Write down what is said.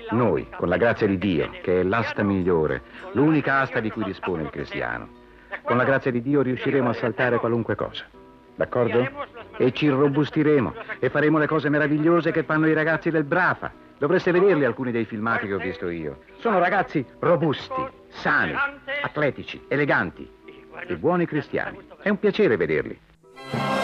Noi, con la grazia di Dio, che è l'asta migliore, l'unica asta di cui dispone il cristiano, con la grazia di Dio riusciremo a saltare qualunque cosa. D'accordo? E ci robustiremo e faremo le cose meravigliose che fanno i ragazzi del Brafa. Dovreste vederli alcuni dei filmati che ho visto io. Sono ragazzi robusti, sani, atletici, eleganti e buoni cristiani. È un piacere vederli.